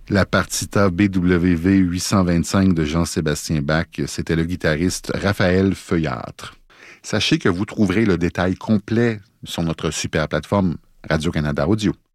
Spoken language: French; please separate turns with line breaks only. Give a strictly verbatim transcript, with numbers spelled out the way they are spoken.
La partita B W V huit cent vingt-cinq de Jean-Sébastien Bach, c'était le guitariste Raphaël Feuillâtre. Sachez que vous trouverez le détail complet sur notre super plateforme Radio-Canada Audio.